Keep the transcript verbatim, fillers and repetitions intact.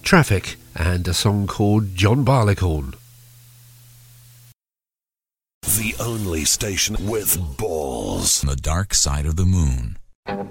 Traffic, and a song called John Barleycorn. The only station with balls. On the dark side of the moon.